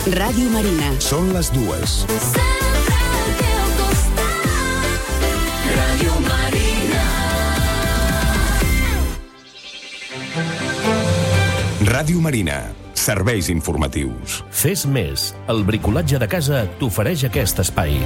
Ràdio Marina. Són les 2. Ràdio Marina. Ràdio Marina. Serveis informatius. Fes més. El bricolatge de casa t'ofereix aquest espai.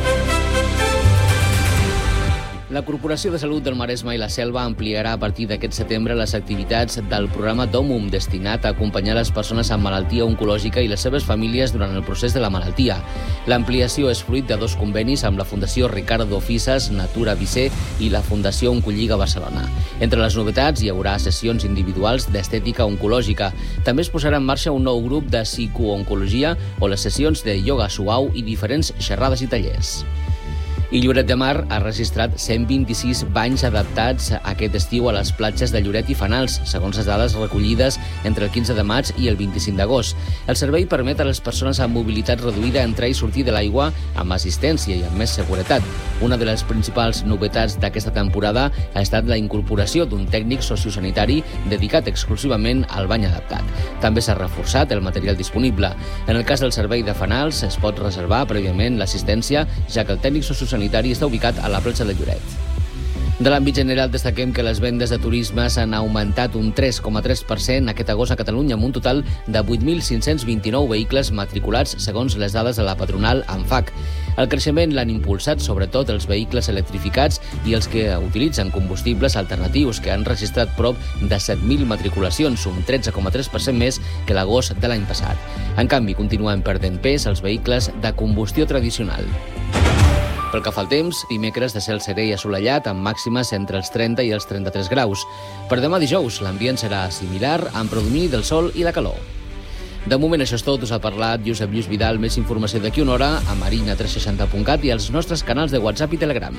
La Corporació de Salut del Maresme i la Selva ampliarà a partir d'aquest setembre les activitats del programa DOMUM, destinat a acompanyar les persones amb malaltia oncològica i les seves famílies durant el procés de la malaltia. L'ampliació és fruit de 2 convenis amb la Fundació Ricardo Fisas, Natura Visé i la Fundació Oncolliga Barcelona. Entre les novetats hi haurà sessions individuals d'estètica oncològica. També es posarà en marxa un nou grup de psicooncologia o les sessions de ioga suau i diferents xerrades i tallers. I Lloret de Mar ha registrat 126 banys adaptats aquest estiu a les platges de Lloret i Fanals, segons les dades recollides entre el 15 de maig i el 25 d'agost. El servei permet a les persones amb mobilitat reduïda entrar i sortir de l'aigua amb assistència i amb més seguretat. Una de les principals novetats d'aquesta temporada ha estat la incorporació d'un tècnic sociosanitari dedicat exclusivament al bany adaptat. També s'ha reforçat el material disponible. En el cas del servei de Fanals es pot reservar prèviament l'assistència, ja que el tècnic sociosanitari està ubicat a la platja de Lloret. De l'àmbit general destaquem que les vendes de turisme s'han augmentat un 3,3% aquest agost a Catalunya, amb un total de 8.529 vehicles matriculats, segons les dades de la patronal ANFAC. El creixement l'han impulsat sobretot els vehicles electrificats i els que utilitzen combustibles alternatius, que han registrat prop de 7.000 matriculacions, un 13,3% més que l'agost de l'any passat. En canvi, continuen perdent pes els vehicles de combustió tradicional. Pel que fa al temps, dimecres de cel serè i assolellat, amb màximes entre els 30 i els 33 graus. Per demà dijous, l'ambient serà similar, amb predomini del sol i la calor. De moment això és tot, us ha parlat Josep Lluís Vidal. Més informació d'aquí una hora a marina360.cat i als nostres canals de WhatsApp i Telegram.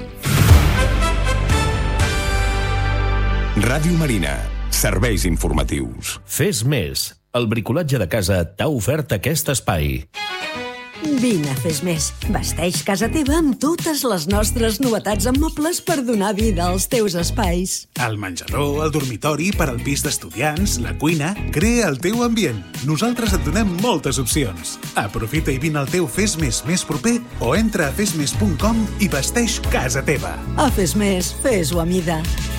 Ràdio Marina. Serveis informatius. Fes més. El bricolatge de casa t'ha ofert aquest espai. Vine a Fes Més. Vesteix casa teva amb totes les nostres novetats en mobles per donar vida als teus espais. El menjador, el dormitori, per al pis d'estudiants, la cuina... Crea el teu ambient. Nosaltres et donem moltes opcions. Aprofita i vine al teu Fes Més més proper o entra a fesmes.com i vesteix casa teva. A Fes Més, fes-ho a mida.